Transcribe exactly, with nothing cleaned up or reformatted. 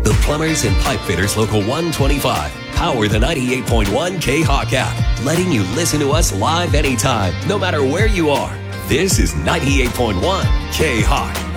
The Plumbers and Pipe Fitters Local one twenty-five. Power the ninety-eight point one K-Hawk app, letting you listen to us live anytime, no matter where you are. This is ninety-eight point one K-Hawk.